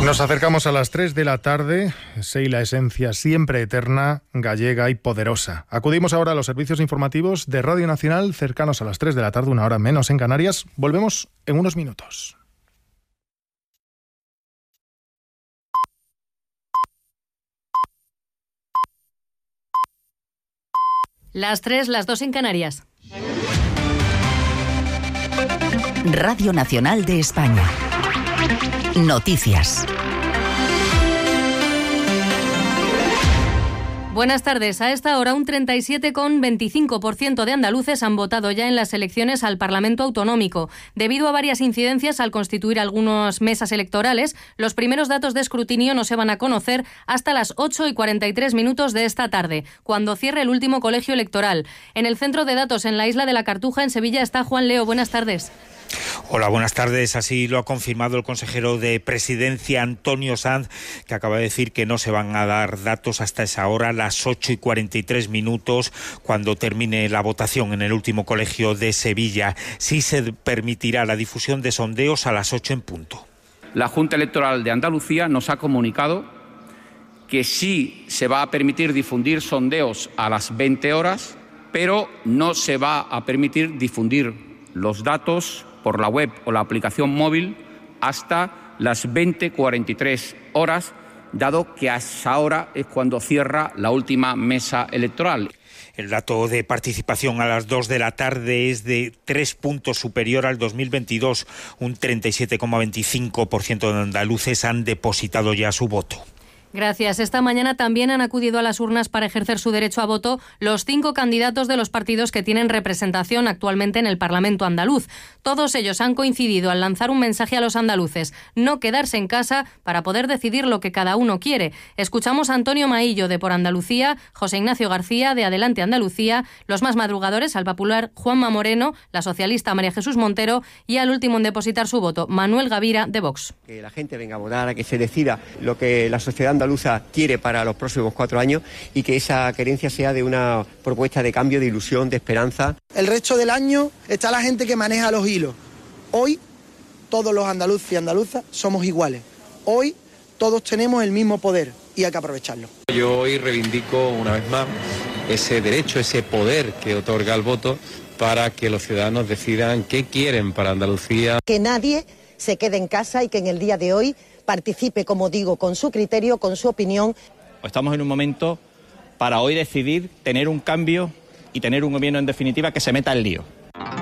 Nos acercamos a las 3 de la tarde. Sei la esencia siempre eterna, gallega y poderosa. Acudimos ahora a los servicios informativos de Radio Nacional, cercanos a las 3 de la tarde, una hora menos en Canarias. Volvemos en unos minutos. Las 3, las 2 en Canarias. Radio Nacional de España. Noticias. Buenas tardes. A esta hora, un 37,25% de andaluces han votado ya en las elecciones al Parlamento Autonómico. Debido a varias incidencias al constituir algunas mesas electorales, los primeros datos de escrutinio no se van a conocer hasta las 8:43 de esta tarde, cuando cierre el último colegio electoral. En el centro de datos en la isla de la Cartuja, en Sevilla, está Juan Leo. Buenas tardes. Hola, buenas tardes. Así lo ha confirmado el consejero de Presidencia, Antonio Sanz, que acaba de decir que no se van a dar datos hasta esa hora, las 8:43, cuando termine la votación en el último colegio de Sevilla. Sí se permitirá la difusión de sondeos a las 8 en punto. La Junta Electoral de Andalucía nos ha comunicado que sí se va a permitir difundir sondeos a las 20 horas, pero no se va a permitir difundir los datos por la web o la aplicación móvil hasta las 20:43, dado que a esa hora es cuando cierra la última mesa electoral. El dato de participación a las 2 de la tarde es de 3 puntos superior al 2022. Un 37,25% de andaluces han depositado ya su voto. Gracias. Esta mañana también han acudido a las urnas para ejercer su derecho a voto los 5 candidatos de los partidos que tienen representación actualmente en el Parlamento andaluz. Todos ellos han coincidido al lanzar un mensaje a los andaluces: no quedarse en casa para poder decidir lo que cada uno quiere. Escuchamos a Antonio Maillo, de Por Andalucía, José Ignacio García, de Adelante Andalucía, los más madrugadores, al popular Juanma Moreno, la socialista María Jesús Montero y al último en depositar su voto, Manuel Gavira, de Vox. Que la gente venga a votar, a que se decida lo que la sociedad andaluza quiere para los próximos 4 años y que esa querencia sea de una propuesta de cambio, de ilusión, de esperanza. El resto del año está la gente que maneja los hilos. Hoy todos los andaluces y andaluzas somos iguales. Hoy todos tenemos el mismo poder y hay que aprovecharlo. Yo hoy reivindico una vez más ese derecho, ese poder que otorga el voto para que los ciudadanos decidan qué quieren para Andalucía. Que nadie se quede en casa y que en el día de hoy participe, como digo, con su criterio, con su opinión. Estamos en un momento para hoy decidir tener un cambio y tener un gobierno, en definitiva, que se meta al lío.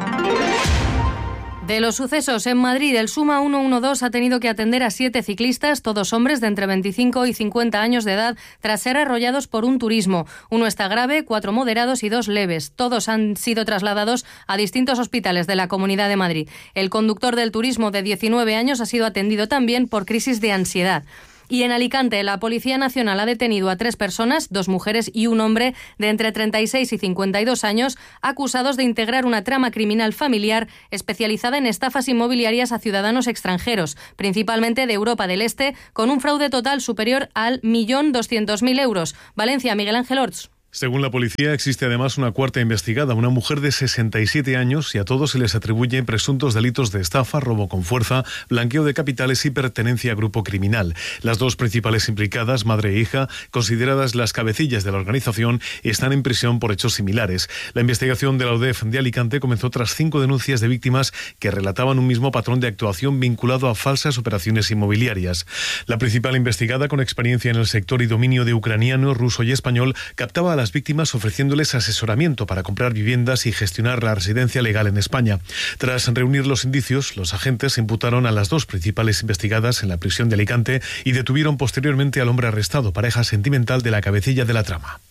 De los sucesos en Madrid, el Suma 112 ha tenido que atender a 7 ciclistas, todos hombres de entre 25 y 50 años de edad, tras ser arrollados por un turismo. Uno está grave, 4 moderados y 2 leves. Todos han sido trasladados a distintos hospitales de la Comunidad de Madrid. El conductor del turismo, de 19 años, ha sido atendido también por crisis de ansiedad. Y en Alicante, la Policía Nacional ha detenido a 3 personas, 2 mujeres y un hombre de entre 36 y 52 años, acusados de integrar una trama criminal familiar especializada en estafas inmobiliarias a ciudadanos extranjeros, principalmente de Europa del Este, con un fraude total superior al 1.200.000 euros. Valencia, Miguel Ángel Orts. Según la policía, existe además una cuarta investigada, una mujer de 67 años, y a todos se les atribuyen presuntos delitos de estafa, robo con fuerza, blanqueo de capitales y pertenencia a grupo criminal. Las 2 principales implicadas, madre e hija, consideradas las cabecillas de la organización, están en prisión por hechos similares. La investigación de la UDEF de Alicante comenzó tras 5 denuncias de víctimas que relataban un mismo patrón de actuación vinculado a falsas operaciones inmobiliarias. La principal investigada, con experiencia en el sector y dominio de ucraniano, ruso y español, captaba a las víctimas ofreciéndoles asesoramiento para comprar viviendas y gestionar la residencia legal en España. Tras reunir los indicios, los agentes imputaron a las 2 principales investigadas en la prisión de Alicante y detuvieron posteriormente al hombre arrestado, pareja sentimental de la cabecilla de la trama.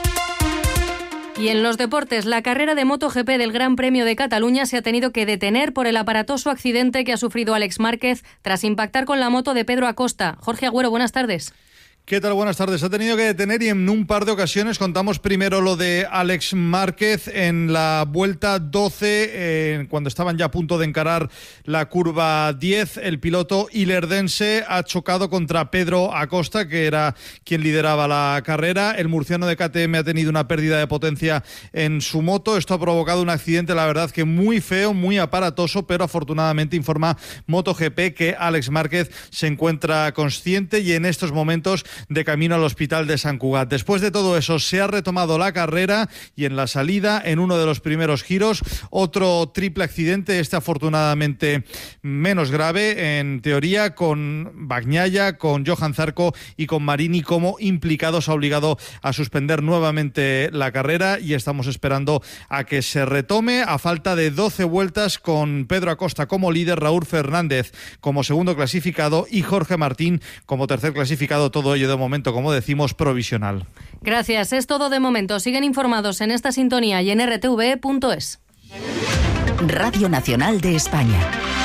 Y en los deportes, la carrera de MotoGP del Gran Premio de Cataluña se ha tenido que detener por el aparatoso accidente que ha sufrido Alex Márquez tras impactar con la moto de Pedro Acosta. Jorge Agüero, buenas tardes. ¿Qué tal? Buenas tardes. Ha tenido que detener y en un par de ocasiones. Contamos primero lo de Alex Márquez en la vuelta 12, cuando estaban ya a punto de encarar la curva 10. El piloto ilerdense ha chocado contra Pedro Acosta, que era quien lideraba la carrera. El murciano de KTM ha tenido una pérdida de potencia en su moto. Esto ha provocado un accidente, la verdad que muy feo, muy aparatoso, pero afortunadamente informa MotoGP que Alex Márquez se encuentra consciente y en estos momentos de camino al hospital de Sant Cugat. Después de todo eso se ha retomado la carrera y en la salida, en uno de los primeros giros, otro triple accidente, este afortunadamente menos grave en teoría, con Bagnaia, con Johan Zarco y con Marini como implicados. Ha obligado a suspender nuevamente la carrera y estamos esperando a que se retome a falta de 12 vueltas, con Pedro Acosta como líder, Raúl Fernández como segundo clasificado y Jorge Martín como tercer clasificado. Todo ello de momento, como decimos, provisional. Gracias, es todo de momento. Siguen informados en esta sintonía y en rtv.es. Radio Nacional de España.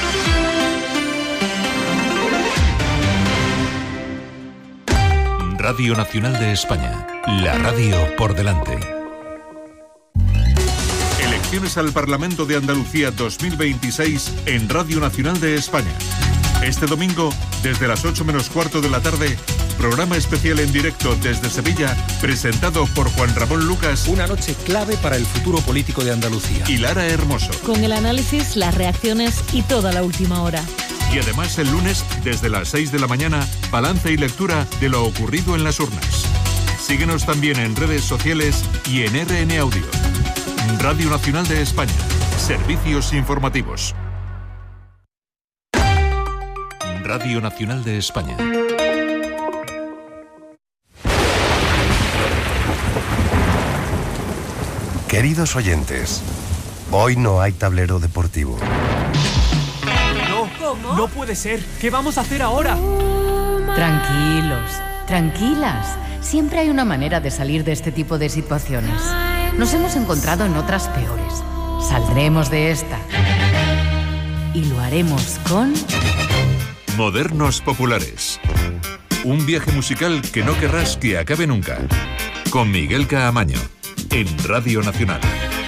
Radio Nacional de España. La radio por delante. Elecciones al Parlamento de Andalucía 2026 en Radio Nacional de España. Este domingo, desde las 8 menos cuarto de la tarde, programa especial en directo desde Sevilla, presentado por Juan Ramón Lucas. Una noche clave para el futuro político de Andalucía. Y Lara Hermoso. Con el análisis, las reacciones y toda la última hora. Y además el lunes, desde las 6 de la mañana, balance y lectura de lo ocurrido en las urnas. Síguenos también en redes sociales y en RN Audio. Radio Nacional de España. Servicios informativos. Radio Nacional de España. Queridos oyentes, hoy no hay tablero deportivo. No, ¿cómo? No puede ser. ¿Qué vamos a hacer ahora? Tranquilos, tranquilas. Siempre hay una manera de salir de este tipo de situaciones. Nos hemos encontrado en otras peores. Saldremos de esta. Y lo haremos con... Modernos Populares. Un viaje musical que no querrás que acabe nunca. Con Miguel Caamaño. En Radio Nacional.